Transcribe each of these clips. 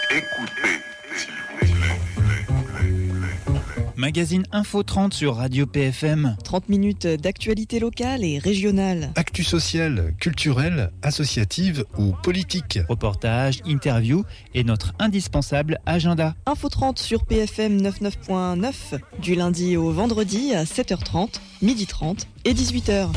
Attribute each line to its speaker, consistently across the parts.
Speaker 1: Écoutez, s'il vous plaît.
Speaker 2: Magazine Info 30 sur Radio PFM.
Speaker 3: 30 minutes d'actualité locale et régionale.
Speaker 4: Actu sociale, culturelle, associative ou politique.
Speaker 2: Reportages, interviews et notre indispensable agenda.
Speaker 3: Info 30 sur PFM 99.9 du lundi au vendredi à 7h30, 12h30 et 18h.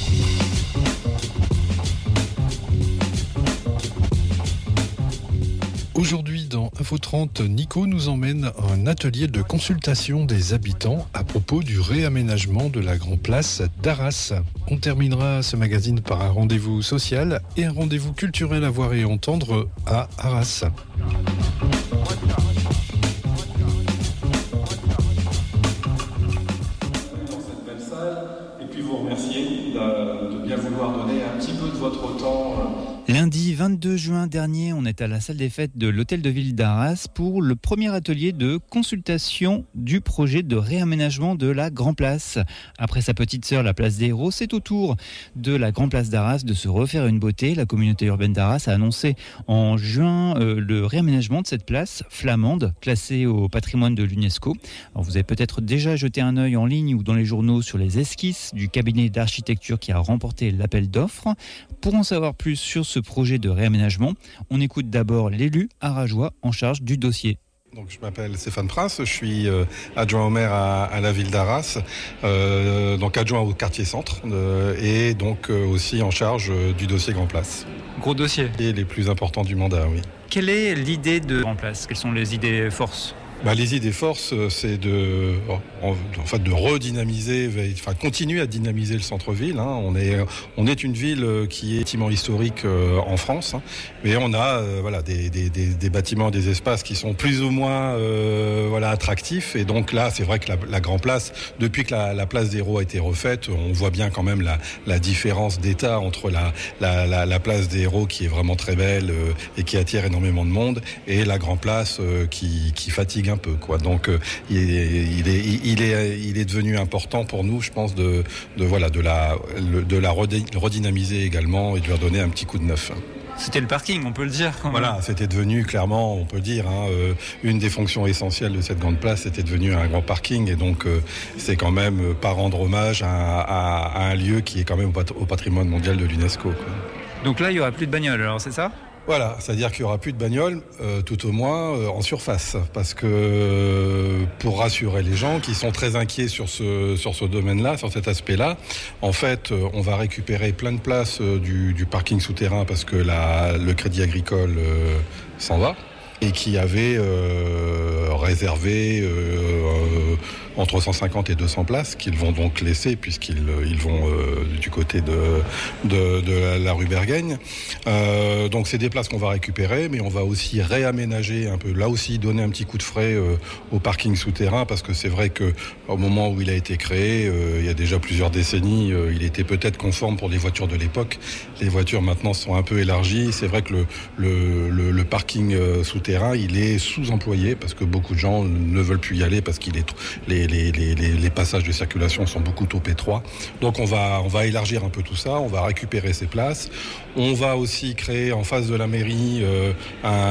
Speaker 4: Aujourd'hui, dans Info 30, Nico nous emmène à un atelier de consultation des habitants à propos du réaménagement de la Grand Place d'Arras. On terminera ce magazine par un rendez-vous social et un rendez-vous culturel à voir et entendre à Arras.
Speaker 5: Dans cette belle salle, et puis vous remercier de bien vouloir donner un petit peu de votre temps.
Speaker 2: Lundi 22 juin dernier, on est à la salle des fêtes de l'Hôtel de Ville d'Arras pour le premier atelier de consultation du projet de réaménagement de la Grand Place. Après sa petite sœur, la place des Héros, c'est au tour de la Grand Place d'Arras de se refaire une beauté. La communauté urbaine d'Arras a annoncé en juin le réaménagement de cette place flamande, classée au patrimoine de l'UNESCO. Alors vous avez peut-être déjà jeté un œil en ligne ou dans les journaux sur les esquisses du cabinet d'architecture qui a remporté l'appel d'offres. Pour en savoir plus sur ce projet de réaménagement, on écoute d'abord l'élu arageois en charge du dossier.
Speaker 6: Donc, je m'appelle Stéphane Prince, je suis adjoint au maire à la ville d'Arras, donc adjoint au quartier centre et donc aussi en charge du dossier Grand Place.
Speaker 2: Gros dossier.
Speaker 6: Et les plus importants du mandat, oui.
Speaker 2: Quelle est l'idée de Grand Place ? Quelles sont les idées forces ?
Speaker 6: Les idées forces, c'est de redynamiser, continuer à dynamiser le centre-ville. On est une ville qui est effectivement historique en France, mais on a des bâtiments, des espaces qui sont plus ou moins attractifs. Et donc là, c'est vrai que la Grand Place, depuis que la place des Héros a été refaite, on voit bien quand même la différence d'état entre la place des Héros qui est vraiment très belle et qui attire énormément de monde, et la Grand Place qui fatigue un peu, quoi. Donc il est devenu important pour nous, je pense, de la redynamiser également et de leur donner un petit coup de neuf.
Speaker 2: C'était le parking, on peut le dire.
Speaker 6: Voilà, c'était devenu clairement, on peut dire, une des fonctions essentielles de cette grande place, c'était devenu un grand parking, et donc c'est quand même pas rendre hommage à un lieu qui est quand même au patrimoine mondial de l'UNESCO, quoi.
Speaker 2: Donc là, il n'y aura plus de bagnoles, alors c'est ça ?
Speaker 6: Voilà, c'est-à-dire qu'il n'y aura plus de bagnoles, tout au moins en surface, parce que pour rassurer les gens qui sont très inquiets sur ce domaine-là, sur cet aspect-là, en fait, on va récupérer plein de places du parking souterrain parce que le Crédit Agricole s'en va, et qui avait réservé entre 150 et 200 places qu'ils vont donc laisser, puisqu'ils vont du côté de la rue Bergaigne. Donc c'est des places qu'on va récupérer, mais on va aussi réaménager un peu, là aussi donner un petit coup de frais au parking souterrain, parce que c'est vrai qu'au moment où il a été créé, il y a déjà plusieurs décennies, il était peut-être conforme pour les voitures de l'époque. Les voitures maintenant sont un peu élargies. C'est vrai que le parking souterrain, il est sous-employé, parce que beaucoup de gens ne veulent plus y aller parce qu'il est les passages de circulation sont beaucoup trop étroits. Donc on va élargir un peu tout ça, on va récupérer ces places. On va aussi créer en face de la mairie